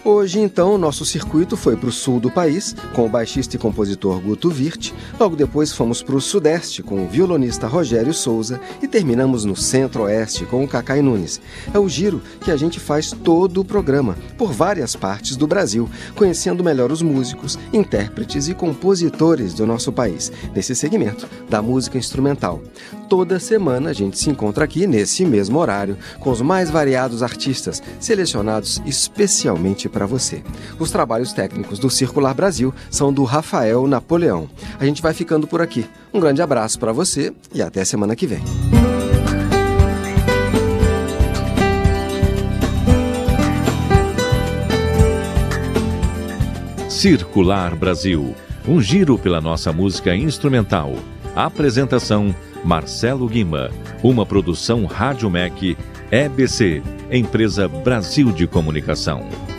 Hoje, então, nosso circuito foi para o sul do país, com o baixista e compositor Guto Virte. Logo depois fomos para o sudeste, com o violonista Rogério Souza. E terminamos no centro-oeste, com o Cacai Nunes. É o giro que a gente faz todo o programa, por várias partes do Brasil, conhecendo melhor os músicos, intérpretes e compositores do nosso país, nesse segmento da música instrumental. Toda semana a gente se encontra aqui, nesse mesmo horário, com os mais variados artistas, selecionados especialmente para você. Os trabalhos técnicos do Circular Brasil são do Rafael Napoleão. A gente vai ficando por aqui. Um grande abraço para você e até semana que vem. Circular Brasil, um giro pela nossa música instrumental. Apresentação: Marcelo Guima. Uma produção Rádio MEC, EBC, Empresa Brasil de Comunicação.